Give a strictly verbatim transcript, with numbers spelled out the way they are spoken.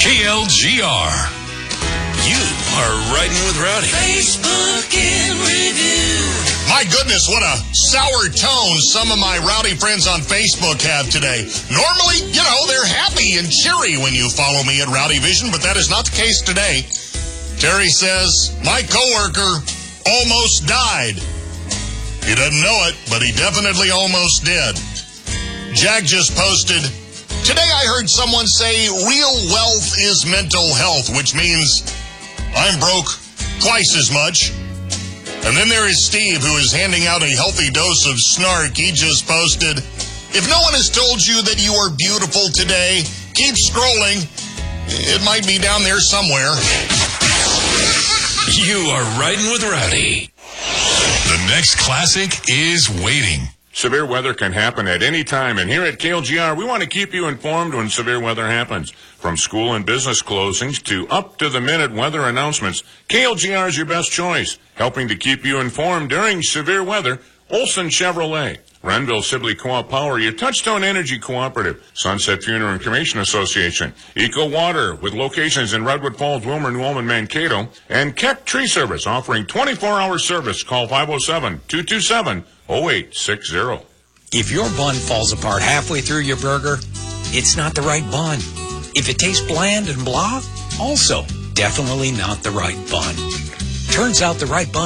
K L G R. You are riding with Rowdy. Facebook in review. My goodness, what a sour tone some of my rowdy friends on Facebook have today. Normally, you know, they're happy and cheery when you follow me at Rowdy Vision, but that is not the case today. Terry says, my coworker almost died. He doesn't know it, but he definitely almost did. Jag just posted, today I heard someone say real wealth is mental health, which means I'm broke twice as much. And then there is Steve, who is handing out a healthy dose of snark. He just posted, if no one has told you that you are beautiful today, keep scrolling. It might be down there somewhere. You are riding with Rowdy. The next classic is waiting. Severe weather can happen at any time, and here at K L G R, we want to keep you informed when severe weather happens. From school and business closings to up-to-the-minute weather announcements, K L G R is your best choice, helping to keep you informed during severe weather. Olson Chevrolet, Renville Sibley Co-op Power, your Touchstone Energy Cooperative, Sunset Funeral and Cremation Association, Eco Water with locations in Redwood Falls, Wilmer, New Ulm, and Mankato, and Keck Tree Service offering twenty-four hour service. Call five oh seven, two two seven, oh eight six zero. If your bun falls apart halfway through your burger, it's not the right bun. If it tastes bland and blah, also definitely not the right bun. Turns out the right bun